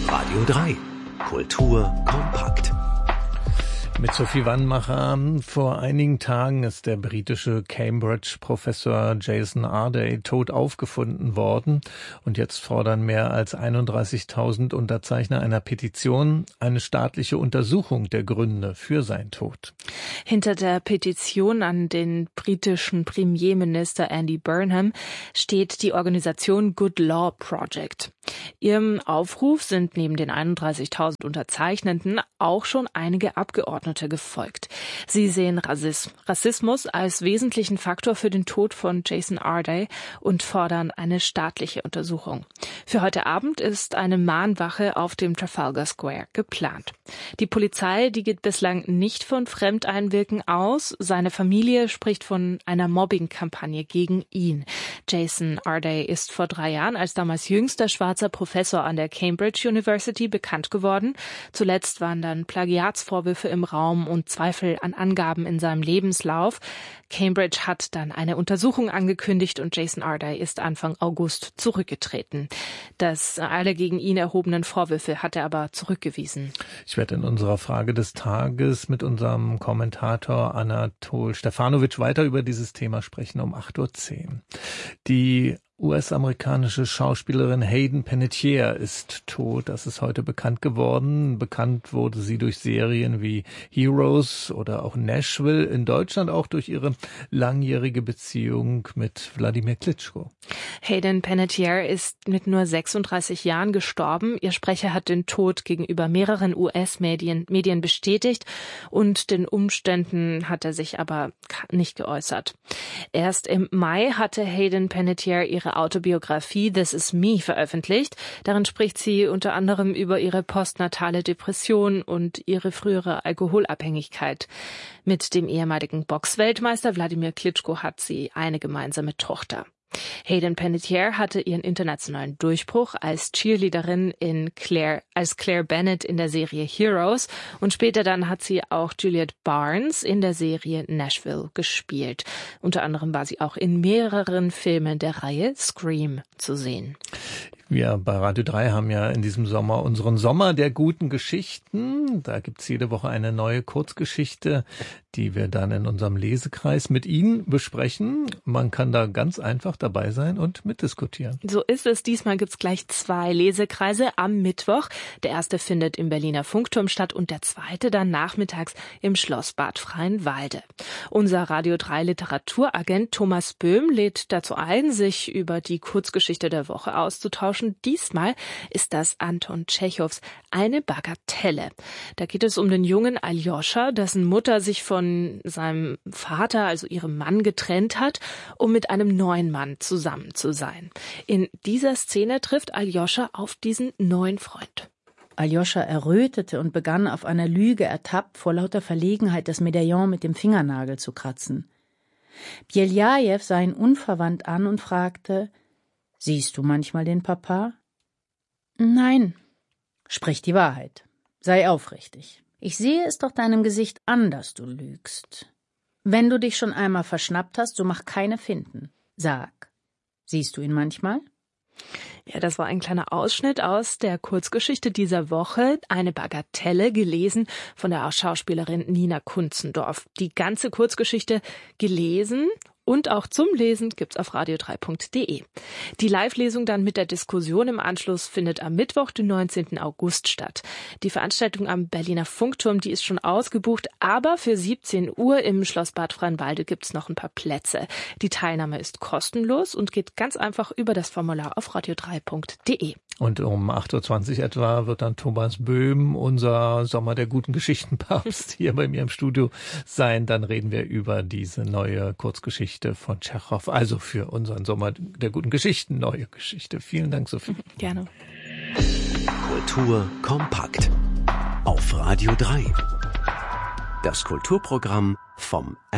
Radio 3. Kultur kompakt. Mit Sophie Wannmacher. Vor einigen Tagen ist der britische Cambridge-Professor Jason Arday tot aufgefunden worden. Und jetzt fordern mehr als 31.000 Unterzeichner einer Petition eine staatliche Untersuchung der Gründe für seinen Tod. Hinter der Petition an den britischen Premierminister Andy Burnham steht die Organisation Good Law Project. Ihrem Aufruf sind neben den 31.000 Unterzeichnenden auch schon einige Abgeordnete gefolgt. Sie sehen Rassismus als wesentlichen Faktor für den Tod von Jason Arday und fordern eine staatliche Untersuchung. Für heute Abend ist eine Mahnwache auf dem Trafalgar Square geplant. Die Polizei, die geht bislang nicht von Fremdeinwirken aus. Seine Familie spricht von einer Mobbing-Kampagne gegen ihn. Jason Arday ist vor 3 Jahren als damals jüngster schwarzer Professor an der Cambridge University bekannt geworden. Zuletzt waren dann Plagiatsvorwürfe im Raum und Zweifel an Angaben in seinem Lebenslauf. Cambridge hat dann eine Untersuchung angekündigt und Jason Arday ist Anfang August zurückgetreten. Alle gegen ihn erhobenen Vorwürfe hat er aber zurückgewiesen. Ich werde in unserer Frage des Tages mit unserem Kommentator Anatol Stefanovic weiter über dieses Thema sprechen um 8.10 Uhr. Die US-amerikanische Schauspielerin Hayden Panettiere ist tot. Das ist heute bekannt geworden. Bekannt wurde sie durch Serien wie Heroes oder auch Nashville. In Deutschland auch durch ihre langjährige Beziehung mit Wladimir Klitschko. Hayden Panettiere ist mit nur 36 Jahren gestorben. Ihr Sprecher hat den Tod gegenüber mehreren US-Medien bestätigt und den Umständen hat er sich aber nicht geäußert. Erst im Mai hatte Hayden Panettiere ihre Autobiografie This Is Me veröffentlicht. Darin spricht sie unter anderem über ihre postnatale Depression und ihre frühere Alkoholabhängigkeit. Mit dem ehemaligen Boxweltmeister Wladimir Klitschko hat sie eine gemeinsame Tochter. Hayden Panettiere hatte ihren internationalen Durchbruch als Cheerleaderin als Claire Bennett in der Serie Heroes und später dann hat sie auch Juliette Barnes in der Serie Nashville gespielt. Unter anderem war sie auch in mehreren Filmen der Reihe Scream zu sehen. Wir bei Radio 3 haben ja in diesem Sommer unseren Sommer der guten Geschichten. Da gibt's jede Woche eine neue Kurzgeschichte, die wir dann in unserem Lesekreis mit Ihnen besprechen. Man kann da ganz einfach dabei sein und mitdiskutieren. So ist es. Diesmal gibt's gleich 2 Lesekreise am Mittwoch. Der erste findet im Berliner Funkturm statt und der zweite dann nachmittags im Schloss Bad Freienwalde. Unser Radio 3 Literaturagent Thomas Böhm lädt dazu ein, sich über die Kurzgeschichte der Woche auszutauschen. Diesmal ist das Anton Tschechows Eine Bagatelle. Da geht es um den jungen Aljoscha, dessen Mutter sich von seinem Vater, also ihrem Mann, getrennt hat, um mit einem neuen Mann zusammen zu sein. In dieser Szene trifft Aljoscha auf diesen neuen Freund. Aljoscha errötete und begann auf einer Lüge ertappt, vor lauter Verlegenheit das Medaillon mit dem Fingernagel zu kratzen. Beljajew sah ihn unverwandt an und fragte: »Siehst du manchmal den Papa?« »Nein.« »Sprich die Wahrheit. Sei aufrichtig. Ich sehe es doch deinem Gesicht an, dass du lügst. Wenn du dich schon einmal verschnappt hast, so mach keine Finten. Sag, siehst du ihn manchmal?« Ja, das war ein kleiner Ausschnitt aus der Kurzgeschichte dieser Woche, Eine Bagatelle, gelesen von der Schauspielerin Nina Kunzendorf. Die ganze Kurzgeschichte gelesen und auch zum Lesen gibt's auf radio3.de. Die Live-Lesung dann mit der Diskussion im Anschluss findet am Mittwoch, den 19. August statt. Die Veranstaltung am Berliner Funkturm, die ist schon ausgebucht, aber für 17 Uhr im Schloss Bad Freienwalde gibt's noch ein paar Plätze. Die Teilnahme ist kostenlos und geht ganz einfach über das Formular auf radio3.de. Und um 8.20 Uhr etwa wird dann Thomas Böhm, unser Sommer der guten Geschichten-Papst, hier bei mir im Studio sein. Dann reden wir über diese neue Kurzgeschichte von Tschechow. Also für unseren Sommer der guten Geschichten, neue Geschichte. Vielen Dank, Sophie. Gerne. Kultur kompakt. Auf Radio 3. Das Kulturprogramm vom